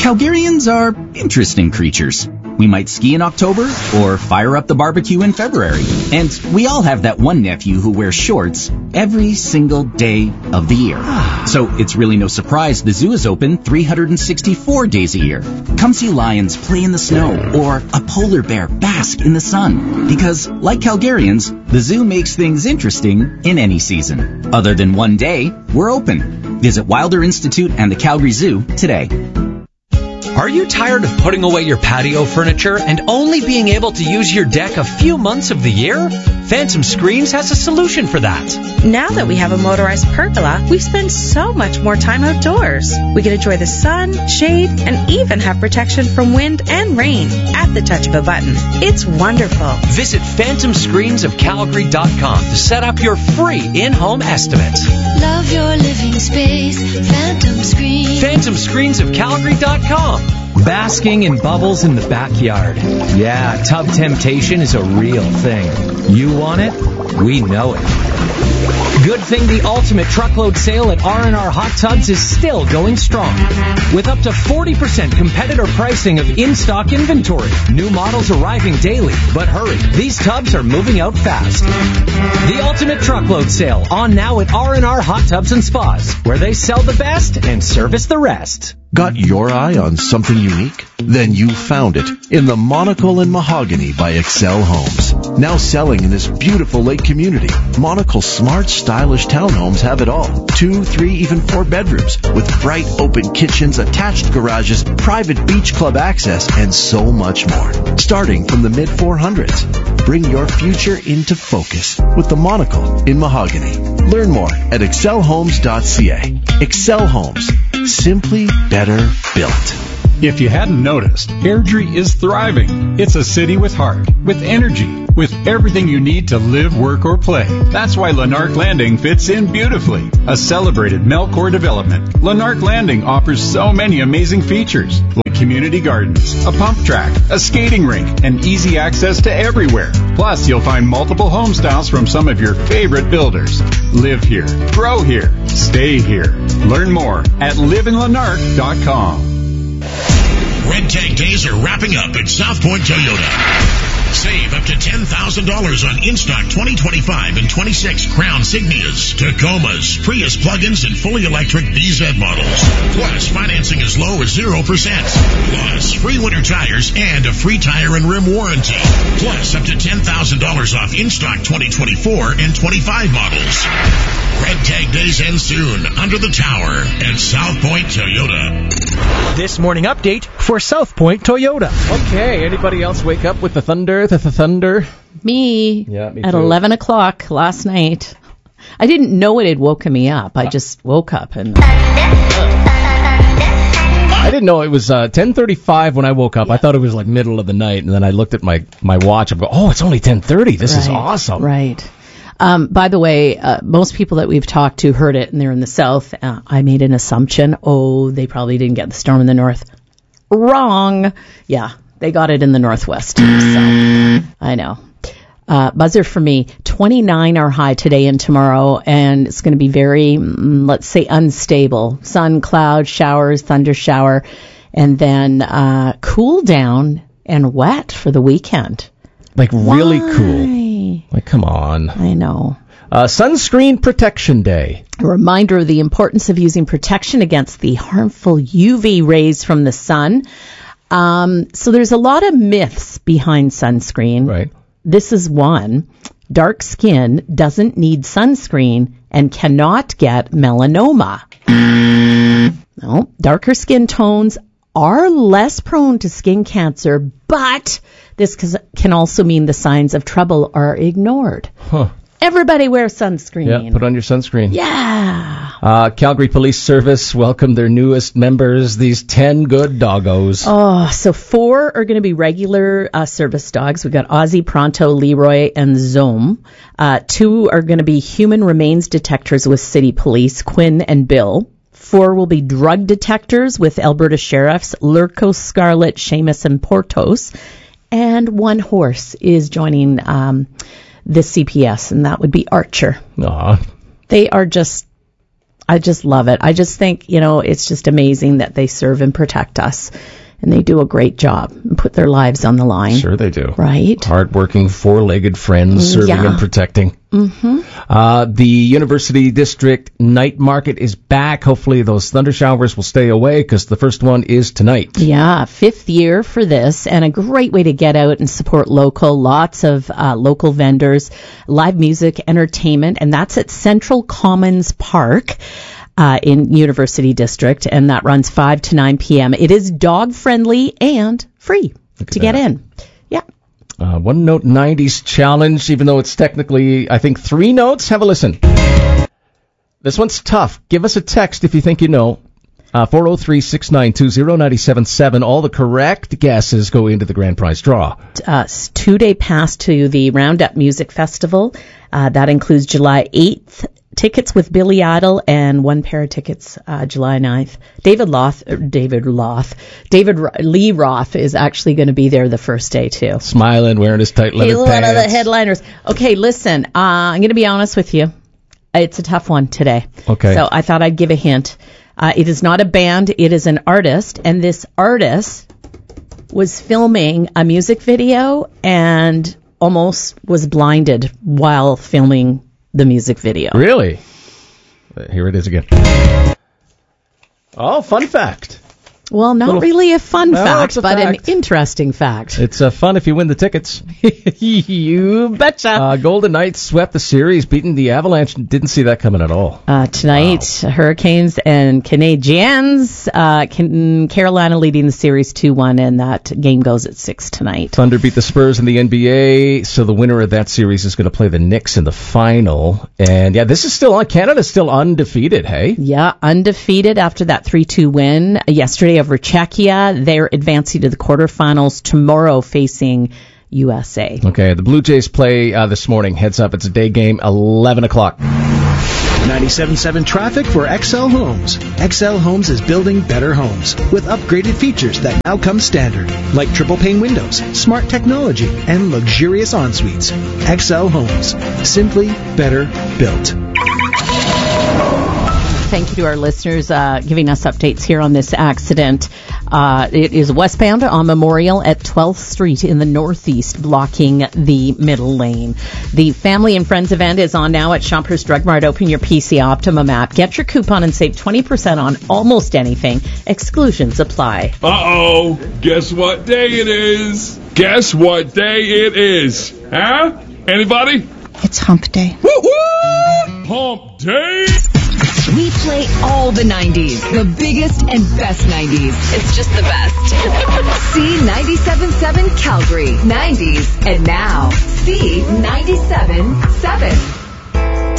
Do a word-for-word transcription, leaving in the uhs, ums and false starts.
Calgarians are interesting creatures. We might ski in October or fire up the barbecue in February. And we all have that one nephew who wears shorts every single day of the year. So it's really no surprise the zoo is open three hundred sixty-four days a year. Come see lions play in the snow or a polar bear bask in the sun. Because, like Calgarians, the zoo makes things interesting in any season. Other than one day, we're open. Visit Wilder Institute and the Calgary Zoo today. Are you tired of putting away your patio furniture and only being able to use your deck a few months of the year? Phantom Screens has a solution for that. Now that we have a motorized pergola, we spend so much more time outdoors. We can enjoy the sun, shade, and even have protection from wind and rain at the touch of a button. It's wonderful. Visit phantom screens of calgary dot com to set up your free in-home estimate. Love your living space, Phantom Screens. phantom screens of calgary dot com. Basking in bubbles in the backyard. Yeah, tub temptation is a real thing. You want it? We know it. Good thing the ultimate truckload sale at R and R Hot Tubs is still going strong. With up to forty percent competitor pricing of in-stock inventory. New models arriving daily. But hurry, these tubs are moving out fast. The ultimate truckload sale on now at R and R Hot Tubs and Spas, where they sell the best and service the rest. Got your eye on something unique? Then you found it in the Monocle and Mahogany by Excel Homes. Now selling in this beautiful lake community, Monocle's smart, stylish townhomes have it all. Two, three, even four bedrooms with bright open kitchens, attached garages, private beach club access, and so much more. Starting from the mid four hundreds. Bring your future into focus with the Monocle in Mahogany. Learn more at excel homes dot c a. Excel Homes. Simply better built. If you hadn't noticed, Airdrie is thriving. It's a city with heart, with energy, with everything you need to live, work, or play. That's why Lanark Landing fits in beautifully. A celebrated Melcor development, Lanark Landing offers so many amazing features, like community gardens, a pump track, a skating rink, and easy access to everywhere. Plus, you'll find multiple home styles from some of your favorite builders. Live here, grow here, stay here. Learn more at live in lanark dot com. Red Tag Days are wrapping up at South Point Toyota. Save up to ten thousand dollars on in-stock twenty twenty-five and twenty-six Crown Signias, Tacomas, Prius plug-ins, and fully electric B Z models. Plus, financing as low as zero percent. Plus, free winter tires and a free tire and rim warranty. Plus, up to ten thousand dollars off in-stock twenty twenty-four and twenty-five models. Red Tag Days end soon under the tower at South Point Toyota. This morning update for South Point Toyota. Okay, anybody else wake up with the thunder, the, the thunder? Me. Yeah, me at too. eleven o'clock last night. I didn't know it had woken me up. I just woke up and... I didn't know it was uh, ten thirty-five when I woke up. Yeah. I thought it was like middle of the night, and then I looked at my, my watch and go, oh, it's only ten thirty. This right, is awesome. Right. Um, by the way, uh, most people that we've talked to heard it, and they're in the south. Uh, I made an assumption. Oh, they probably didn't get the storm in the north. Wrong. Yeah, they got it in the northwest. So, I know. Uh, buzzer for me, twenty-nine are high today and tomorrow, and it's going to be very, mm, let's say, unstable. Sun, cloud, showers, thunder shower, and then uh, cool down and wet for the weekend. Like really Why? cool. Like, come on. I know. Uh, Sunscreen Protection Day. A reminder of the importance of using protection against the harmful U V rays from the sun. Um, so there's a lot of myths behind sunscreen. Right. This is one. Dark skin doesn't need sunscreen and cannot get melanoma. No, darker skin tones are less prone to skin cancer, but this can also mean the signs of trouble are ignored. Huh. Everybody wear sunscreen. Yeah, put on your sunscreen. Yeah. Uh, Calgary Police Service welcomed their newest members, these ten good doggos. Oh, so four are going to be regular uh, service dogs. We've got Ozzy, Pronto, Leroy, and Zome. Uh, two are going to be human remains detectors with City Police, Quinn and Bill. Four will be drug detectors with Alberta Sheriffs, Lurko, Scarlett, Seamus, and Portos. And one horse is joining um, the C P S, and that would be Archer. Aw. They are just, I just love it. I just think, you know, it's just amazing that they serve and protect us. And they do a great job and put their lives on the line. Sure they do. Right? Hardworking, four-legged friends serving Yeah. and protecting. Mm-hmm. Uh, the University District Night Market is back. Hopefully those thunder showers will stay away because the first one is tonight. Yeah, fifth year for this, and a great way to get out and support local. Lots of uh, local vendors, live music, entertainment, and that's at Central Commons Park. Uh, in University District, and that runs five to nine p.m. It is dog-friendly and free to get in. Yeah. Uh, one Note nineties challenge, even though it's technically, I think, three notes. Have a listen. This one's tough. Give us a text if you think you know. Uh, four oh three, six nine two, oh nine seven seven. All the correct guesses go into the grand prize draw. Uh, two-day pass to the Roundup Music Festival. Uh, that includes July eighth. Tickets with Billy Idol and one pair of tickets uh, July ninth. David Loth, er, David Loth, David Ro- Lee Roth is actually going to be there the first day too. Smiling, wearing his tight leather He's pants. one of the headliners. Okay, listen, uh, I'm going to be honest with you. It's a tough one today. Okay. So I thought I'd give a hint. Uh, it is not a band. It is an artist, and this artist was filming a music video and almost was blinded while filming the music video. Really? Here it is again. Oh, fun fact. Well, not Little, really a fun well, fact, a but fact. an interesting fact. It's uh, fun if you win the tickets. You betcha. Uh, Golden Knights swept the series, beating the Avalanche. Didn't see that coming at all. Uh, tonight, wow. Hurricanes and Canadiens. Uh, can, Carolina leading the series two one, and that game goes at six tonight. Thunder beat the Spurs in the N B A, so the winner of that series is going to play the Knicks in the final. And, yeah, this is still on. Canada's still undefeated, hey? Yeah, undefeated after that three two win yesterday over Czechia. They're advancing to the quarterfinals tomorrow facing U S A. Okay, the Blue Jays play uh, this morning. Heads up, it's a day game, eleven o'clock. ninety-seven point seven traffic for X L Homes. X L Homes is building better homes with upgraded features that now come standard, like triple pane windows, smart technology, and luxurious en-suites. X L Homes. Simply better built. Thank you to our listeners uh, giving us updates here on this accident. Uh, it is westbound on Memorial at twelfth Street in the northeast, blocking the middle lane. The Family and Friends event is on now at Shoppers Drug Mart. Open your P C Optimum app. Get your coupon and save twenty percent on almost anything. Exclusions apply. Uh-oh. Guess what day it is? Guess what day it is? Huh? Anybody? It's hump day. Woo-hoo! Hump day! We play all the nineties, the biggest and best nineties. It's just the best. C ninety-seven point seven Calgary, nineties, and now C ninety-seven point seven.